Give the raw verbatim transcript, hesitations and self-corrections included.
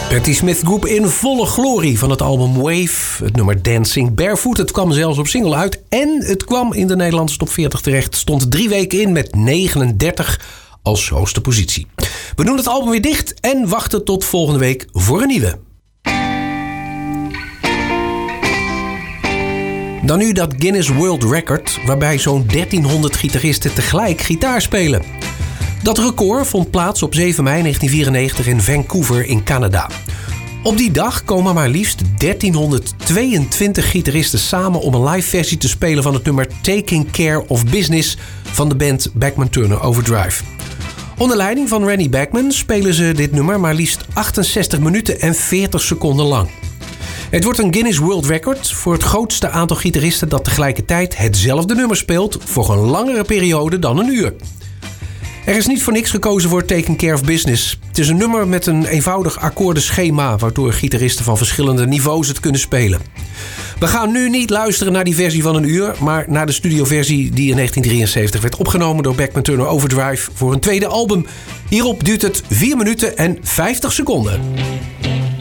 Patti Smith Group in volle glorie van het album Wave. Het nummer Dancing Barefoot. Het kwam zelfs op single uit. En het kwam in de Nederlandse top veertig terecht. Stond drie weken in met negenendertig als hoogste positie. We doen het album weer dicht en wachten tot volgende week voor een nieuwe. Dan nu dat Guinness World Record, waarbij zo'n dertienhonderd gitaristen tegelijk gitaar spelen. Dat record vond plaats op zeven mei negentien vierennegentig in Vancouver in Canada. Op die dag komen maar liefst dertienhonderdtweeëntwintig gitaristen samen om een live versie te spelen van het nummer Taking Care of Business van de band Bachman Turner Overdrive. Onder leiding van Randy Bachman spelen ze dit nummer maar liefst achtenzestig minuten en veertig seconden lang. Het wordt een Guinness World Record voor het grootste aantal gitaristen dat tegelijkertijd hetzelfde nummer speelt voor een langere periode dan een uur. Er is niet voor niks gekozen voor Taking Care of Business. Het is een nummer met een eenvoudig akkoordenschema waardoor gitaristen van verschillende niveaus het kunnen spelen. We gaan nu niet luisteren naar die versie van een uur, maar naar de studioversie die in negentien drieënzeventig werd opgenomen door Bachman Turner Overdrive voor een tweede album. Hierop duurt het vier minuten en vijftig seconden.